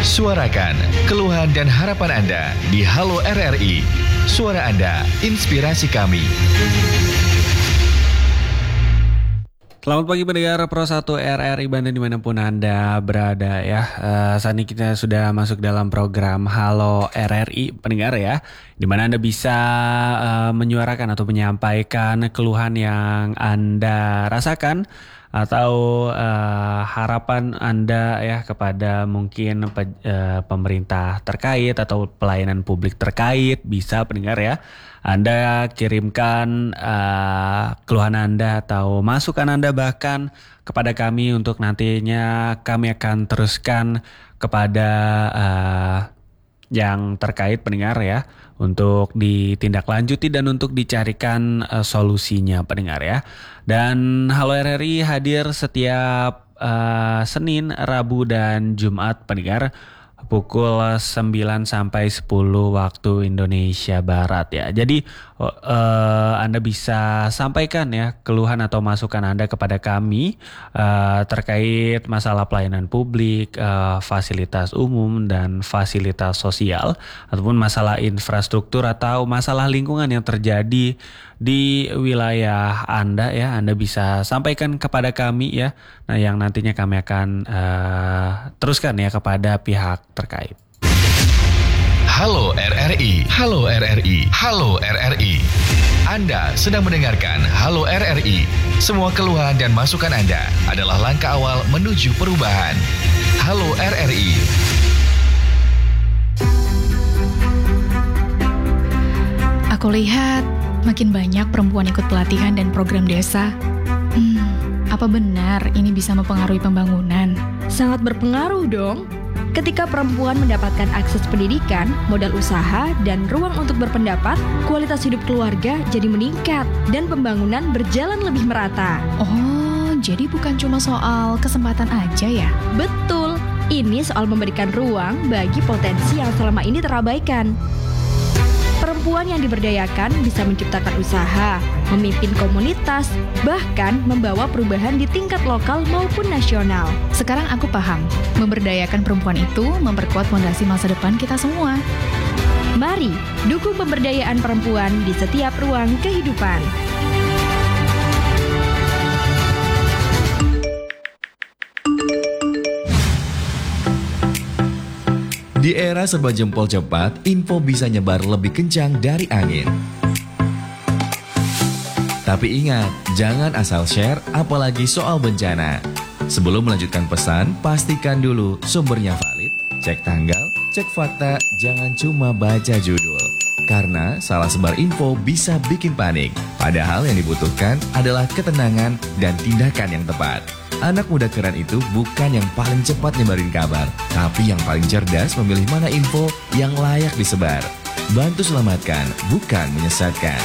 Suarakan keluhan dan harapan Anda di Halo RRI. Suara Anda, inspirasi kami. Selamat pagi pendengar Pro 1 RRI Banten dimanapun Anda berada ya. Saat ini kita sudah masuk dalam program Halo RRI pendengar ya, di mana Anda bisa menyuarakan atau menyampaikan keluhan yang Anda rasakan atau harapan Anda ya kepada mungkin pemerintah terkait atau pelayanan publik terkait. Bisa pendengar ya, Anda kirimkan keluhan Anda atau masukan Anda bahkan kepada kami untuk nantinya kami akan teruskan kepada yang terkait pendengar ya, untuk ditindaklanjuti dan untuk dicarikan solusinya pendengar ya. Dan Halo RRI hadir setiap Senin, Rabu, dan Jumat pendengar pukul 9 sampai 10 waktu Indonesia Barat ya. Jadi Anda bisa sampaikan ya keluhan atau masukan Anda kepada kami terkait masalah pelayanan publik, fasilitas umum dan fasilitas sosial, ataupun masalah infrastruktur atau masalah lingkungan yang terjadi di wilayah Anda ya. Anda bisa sampaikan kepada kami ya. Nah, yang nantinya kami akan teruskan ya kepada pihak terkait. Halo RRI, Halo RRI, Halo RRI. Anda sedang mendengarkan Halo RRI. Semua keluhan dan masukan Anda adalah langkah awal menuju perubahan. Halo RRI. Aku lihat makin banyak perempuan ikut pelatihan dan program desa. Apa benar ini bisa mempengaruhi pembangunan? Sangat berpengaruh dong. Ketika perempuan mendapatkan akses pendidikan, modal usaha, dan ruang untuk berpendapat, kualitas hidup keluarga jadi meningkat dan pembangunan berjalan lebih merata. Oh, jadi bukan cuma soal kesempatan aja ya? Betul, ini soal memberikan ruang bagi potensi yang selama ini terabaikan. Perempuan yang diberdayakan bisa menciptakan usaha, memimpin komunitas, bahkan membawa perubahan di tingkat lokal maupun nasional. Sekarang aku paham, memberdayakan perempuan itu memperkuat fondasi masa depan kita semua. Mari dukung pemberdayaan perempuan di setiap ruang kehidupan. Di era serba jempol cepat, info bisa nyebar lebih kencang dari angin. Tapi ingat, jangan asal share, apalagi soal bencana. Sebelum melanjutkan pesan, pastikan dulu sumbernya valid, cek tanggal, cek fakta, jangan cuma baca judul. Karena salah sebar info bisa bikin panik, padahal yang dibutuhkan adalah ketenangan dan tindakan yang tepat. Anak muda keren itu bukan yang paling cepat nyebarin kabar, tapi yang paling cerdas memilih mana info yang layak disebar. Bantu selamatkan, bukan menyesatkan.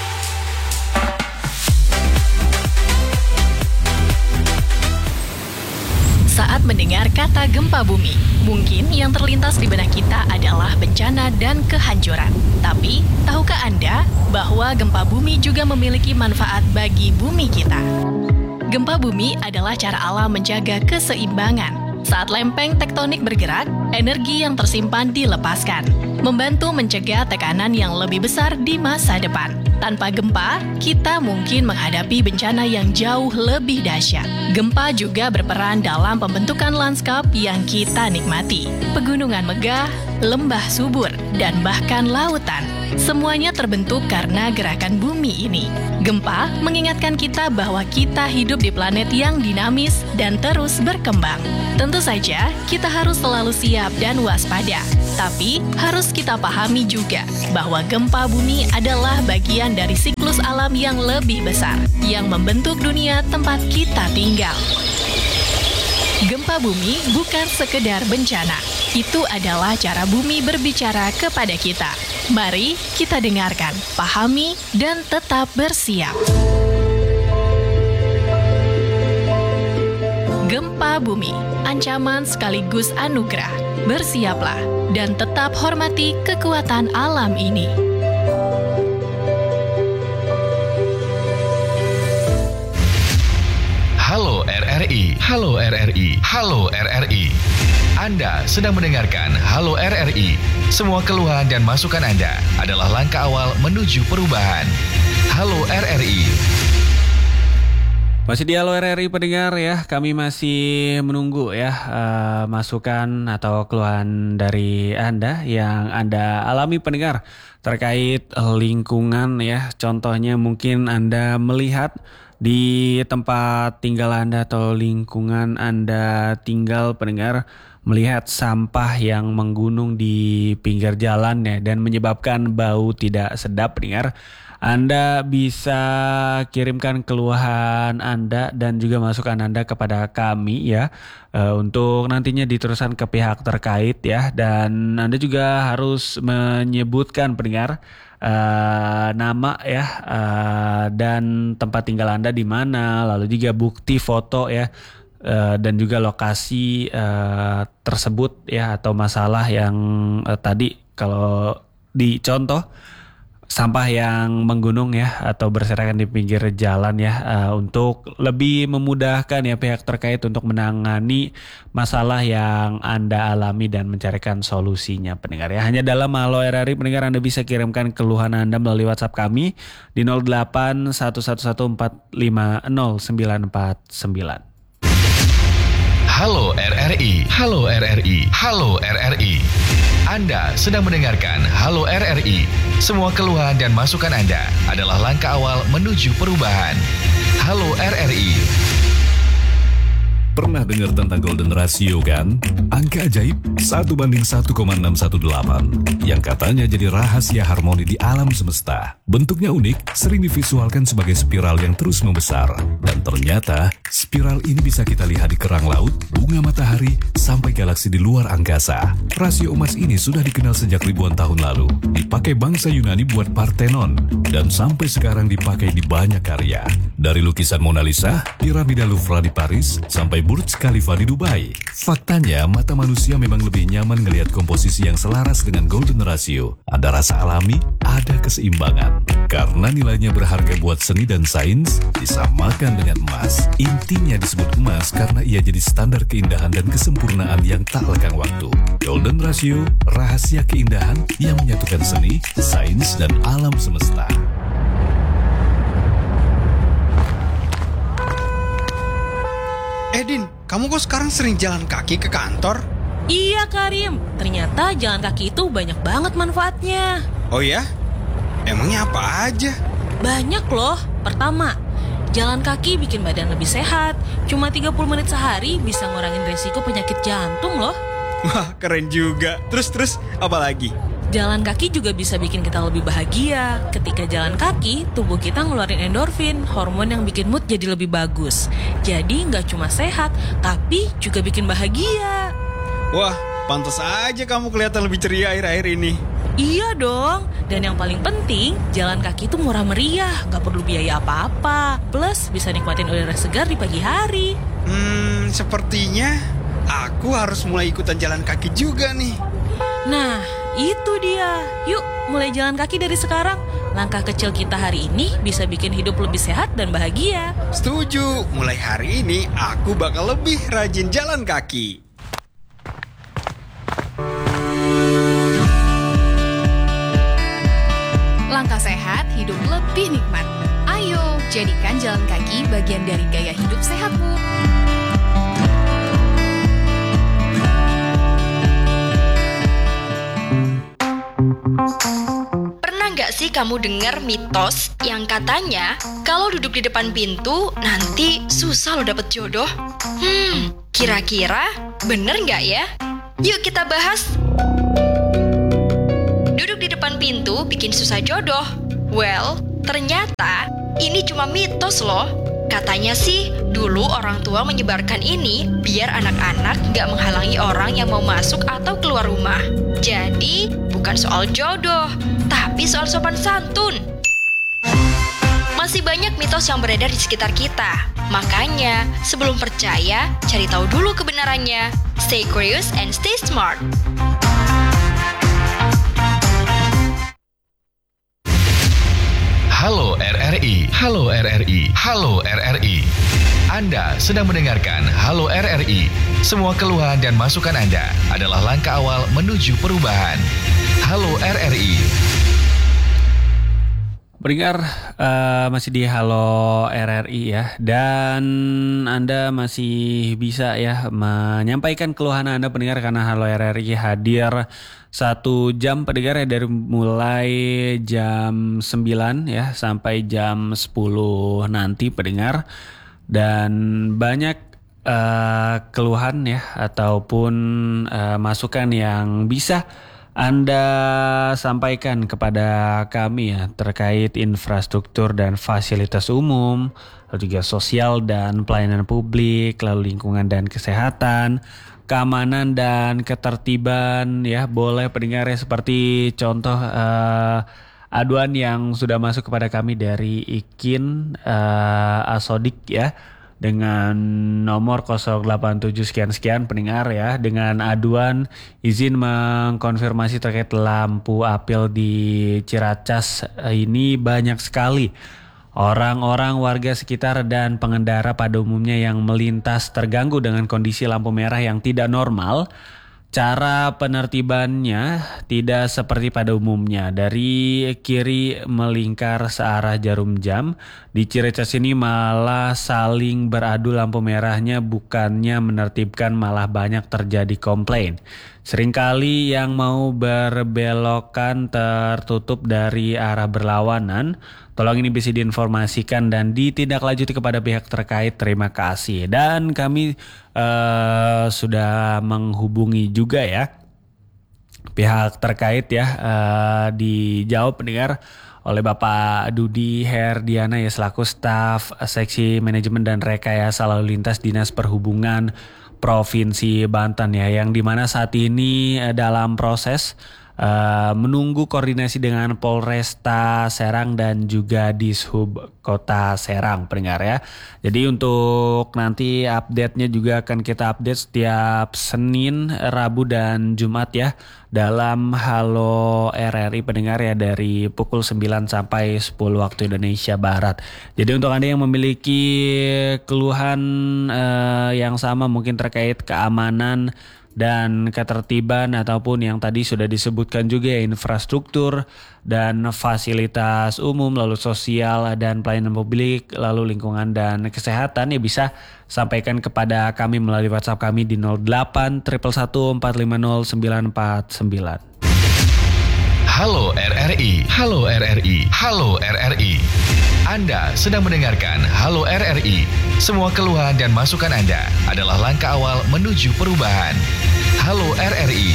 Saat mendengar kata gempa bumi, mungkin yang terlintas di benak kita adalah bencana dan kehancuran. Tapi, tahukah Anda bahwa gempa bumi juga memiliki manfaat bagi bumi kita? Gempa bumi adalah cara alam menjaga keseimbangan. Saat lempeng tektonik bergerak, energi yang tersimpan dilepaskan, membantu mencegah tekanan yang lebih besar di masa depan. Tanpa gempa, kita mungkin menghadapi bencana yang jauh lebih dahsyat. Gempa juga berperan dalam pembentukan lanskap yang kita nikmati. Pegunungan megah, lembah subur, dan bahkan lautan. Semuanya terbentuk karena gerakan bumi ini. Gempa mengingatkan kita bahwa kita hidup di planet yang dinamis dan terus berkembang. Tentu saja, kita harus selalu siap dan waspada. Tapi, harus kita pahami juga bahwa gempa bumi adalah bagian dari siklus alam yang lebih besar, yang membentuk dunia tempat kita tinggal. Gempa bumi bukan sekedar bencana. Itu adalah cara bumi berbicara kepada kita. Mari kita dengarkan, pahami, dan tetap bersiap. Gempa bumi, ancaman sekaligus anugerah. Bersiaplah dan tetap hormati kekuatan alam ini. Halo RRI, Halo RRI, Halo RRI. Anda sedang mendengarkan Halo RRI. Semua keluhan dan masukan Anda adalah langkah awal menuju perubahan. Halo RRI. Masih di Halo RRI pendengar ya, kami masih menunggu ya masukan atau keluhan dari Anda yang Anda alami pendengar terkait lingkungan ya. Contohnya mungkin Anda melihat di tempat tinggal Anda atau lingkungan Anda tinggal pendengar melihat sampah yang menggunung di pinggir jalan ya dan menyebabkan bau tidak sedap pendengar. Anda bisa kirimkan keluhan Anda dan juga masukan Anda kepada kami ya untuk nantinya diteruskan ke pihak terkait ya, dan Anda juga harus menyebutkan pendengar nama ya dan tempat tinggal Anda di mana, lalu juga bukti foto ya dan juga lokasi tersebut ya, atau masalah yang tadi kalau dicontoh sampah yang menggunung ya atau berserakan di pinggir jalan ya, untuk lebih memudahkan ya pihak terkait untuk menangani masalah yang Anda alami dan mencarikan solusinya pendengar ya. Hanya dalam Halo RRI pendengar Anda bisa kirimkan keluhan Anda melalui WhatsApp kami di 0811150949. Halo RRI, Halo RRI, Halo RRI. Anda sedang mendengarkan Halo RRI. Semua keluhan dan masukan Anda adalah langkah awal menuju perubahan. Halo RRI. Pernah dengar tentang Golden Ratio kan? Angka ajaib 1:1,618 yang katanya jadi rahasia harmoni di alam semesta. Bentuknya unik, sering divisualkan sebagai spiral yang terus membesar. Dan ternyata spiral ini bisa kita lihat di kerang laut, bunga matahari, sampai galaksi di luar angkasa. Rasio emas ini sudah dikenal sejak ribuan tahun lalu. Dipakai bangsa Yunani buat Parthenon dan sampai sekarang dipakai di banyak karya. Dari lukisan Mona Lisa, piramida Louvre di Paris, sampai Burj Khalifa di Dubai. Faktanya, mata manusia memang lebih nyaman ngelihat komposisi yang selaras dengan Golden Ratio. Ada rasa alami, ada keseimbangan. Karena nilainya berharga buat seni dan sains, disamakan dengan emas. Intinya disebut emas karena ia jadi standar keindahan dan kesempurnaan yang tak lekang waktu. Golden Ratio, rahasia keindahan yang menyatukan seni, sains, dan alam semesta. Din, kamu kok sekarang sering jalan kaki ke kantor? Iya Karim, ternyata jalan kaki itu banyak banget manfaatnya. Oh ya? Emangnya apa aja? Banyak loh. Pertama, jalan kaki bikin badan lebih sehat. Cuma 30 menit sehari bisa ngurangin resiko penyakit jantung loh. Wah, keren juga. Terus, apa lagi? Jalan kaki juga bisa bikin kita lebih bahagia. Ketika jalan kaki, tubuh kita ngeluarin endorfin, hormon yang bikin mood jadi lebih bagus. Jadi nggak cuma sehat, tapi juga bikin bahagia. Wah, pantas aja kamu kelihatan lebih ceria akhir-akhir ini. Iya dong, dan yang paling penting, jalan kaki itu murah meriah, nggak perlu biaya apa-apa. Plus bisa nikmatin udara segar di pagi hari. Sepertinya aku harus mulai ikutan jalan kaki juga nih. Nah, itu dia. Yuk, mulai jalan kaki dari sekarang. Langkah kecil kita hari ini bisa bikin hidup lebih sehat dan bahagia. Setuju, mulai hari ini aku bakal lebih rajin jalan kaki. Langkah sehat, hidup lebih nikmat. Ayo, jadikan jalan kaki bagian dari gaya hidup sehatmu. Pernah nggak sih kamu dengar mitos yang katanya kalau duduk di depan pintu nanti susah lo dapet jodoh? Kira-kira bener nggak ya? Yuk kita bahas. Duduk di depan pintu bikin susah jodoh. Well, ternyata ini cuma mitos loh. Katanya sih, dulu orang tua menyebarkan ini biar anak-anak gak menghalangi orang yang mau masuk atau keluar rumah. Jadi, bukan soal jodoh, tapi soal sopan santun. Masih banyak mitos yang beredar di sekitar kita. Makanya, sebelum percaya, cari tahu dulu kebenarannya. Stay curious and stay smart. Halo RRI, Halo RRI, Halo RRI. Anda sedang mendengarkan Halo RRI. Semua keluhan dan masukan Anda adalah langkah awal menuju perubahan. Halo RRI. Pendengar, masih di Halo RRI ya, dan Anda masih bisa ya menyampaikan keluhan Anda pendengar, karena Halo RRI hadir 1 jam pendengar ya, dari mulai jam 9 ya sampai jam 10 nanti pendengar, dan banyak keluhan ya ataupun masukan yang bisa Anda sampaikan kepada kami ya terkait infrastruktur dan fasilitas umum, lalu juga sosial dan pelayanan publik, lalu lingkungan dan kesehatan, keamanan dan ketertiban ya. Boleh pendengar ya, seperti contoh aduan yang sudah masuk kepada kami dari Ikin Asodik ya, dengan nomor 087 sekian pendengar ya, dengan aduan izin mengkonfirmasi terkait lampu apel di Ciracas. Ini banyak sekali orang-orang warga sekitar dan pengendara pada umumnya yang melintas terganggu dengan kondisi lampu merah yang tidak normal. Cara penertibannya tidak seperti pada umumnya. Dari kiri melingkar searah jarum jam. Di Ciracas ini malah saling beradu lampu merahnya, bukannya menertibkan, malah banyak terjadi komplain. Seringkali yang mau berbelokan tertutup dari arah berlawanan. Tolong ini bisa diinformasikan dan ditindaklanjuti kepada pihak terkait. Terima kasih. Dan kami sudah menghubungi juga ya pihak terkait ya, dijawab pendengar oleh Bapak Dudi Herdiana ya, selaku staf seksi manajemen dan rekayasa lalu lintas Dinas Perhubungan Provinsi Banten ya, yang dimana saat ini dalam proses menunggu koordinasi dengan Polresta Serang dan juga Dishub Kota Serang pendengar ya. Jadi untuk nanti update-nya juga akan kita update setiap Senin, Rabu dan Jumat ya, dalam Halo RRI pendengar ya, dari pukul 9 sampai 10 waktu Indonesia Barat. Jadi untuk Anda yang memiliki keluhan yang sama mungkin terkait keamanan dan ketertiban, ataupun yang tadi sudah disebutkan juga ya, infrastruktur dan fasilitas umum, lalu sosial dan pelayanan publik, lalu lingkungan dan kesehatan ya, bisa sampaikan kepada kami melalui WhatsApp kami di 08 111 450 949. Halo RRI, Halo RRI, Halo RRI. Anda sedang mendengarkan Halo RRI. Semua keluhan dan masukan Anda adalah langkah awal menuju perubahan. Halo RRI.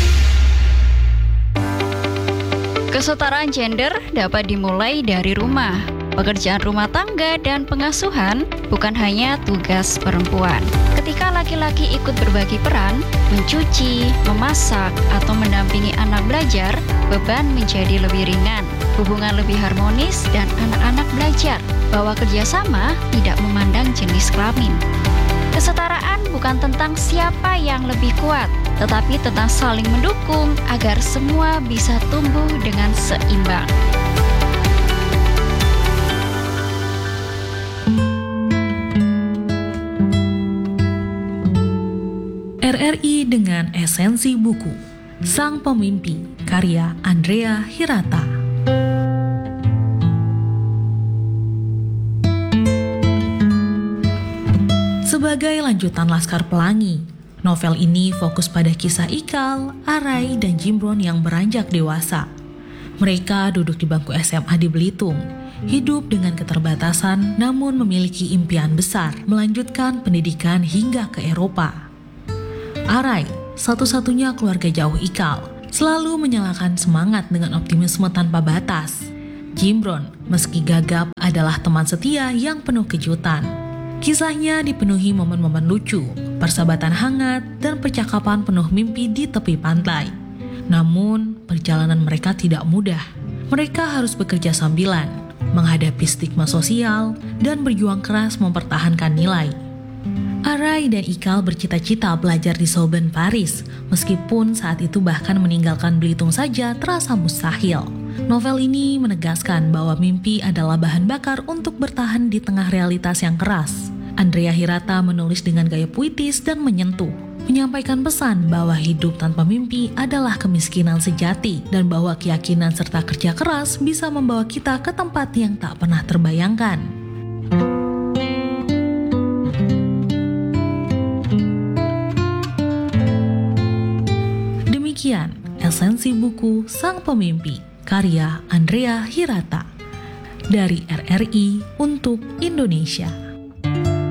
Kesetaraan gender dapat dimulai dari rumah. Pekerjaan rumah tangga dan pengasuhan bukan hanya tugas perempuan. Ketika laki-laki ikut berbagi peran, mencuci, memasak, atau mendampingi anak belajar, beban menjadi lebih ringan, hubungan lebih harmonis, dan anak-anak belajar bahwa kerjasama tidak memandang jenis kelamin. Kesetaraan bukan tentang siapa yang lebih kuat, tetapi tentang saling mendukung agar semua bisa tumbuh dengan seimbang. RRI dengan esensi buku Sang Pemimpi, karya Andrea Hirata. Sebagai lanjutan Laskar Pelangi, novel ini fokus pada kisah Ikal, Arai, dan Jimbron yang beranjak dewasa. Mereka duduk di bangku SMA di Belitung, hidup dengan keterbatasan namun memiliki impian besar melanjutkan pendidikan hingga ke Eropa. Arai, satu-satunya keluarga jauh Ikal, selalu menyalakan semangat dengan optimisme tanpa batas. Jimbron, meski gagap, adalah teman setia yang penuh kejutan. Kisahnya dipenuhi momen-momen lucu, persahabatan hangat, dan percakapan penuh mimpi di tepi pantai. Namun, perjalanan mereka tidak mudah. Mereka harus bekerja sambilan, menghadapi stigma sosial, dan berjuang keras mempertahankan nilai. Arai dan Ikal bercita-cita belajar di Sorbonne Paris, meskipun saat itu bahkan meninggalkan Belitung saja terasa mustahil. Novel ini menegaskan bahwa mimpi adalah bahan bakar untuk bertahan di tengah realitas yang keras. Andrea Hirata menulis dengan gaya puitis dan menyentuh, menyampaikan pesan bahwa hidup tanpa mimpi adalah kemiskinan sejati dan bahwa keyakinan serta kerja keras bisa membawa kita ke tempat yang tak pernah terbayangkan. Demikian esensi buku Sang Pemimpi, karya Andrea Hirata, dari RRI untuk Indonesia.